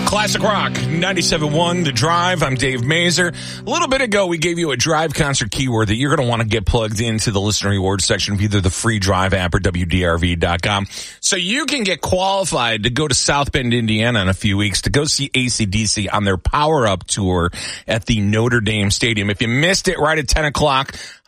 Classic Rock, 97.1 The Drive. I'm Dave Mazer. A little bit ago, we gave you a Drive concert keyword that you're going to want to get plugged into the listener rewards section of either the free Drive app or WDRV.com. So you can get qualified to go to South Bend, Indiana in a few weeks to go see AC/DC on their Power Up tour at the Notre Dame Stadium. If you missed it right at 10 o'clock,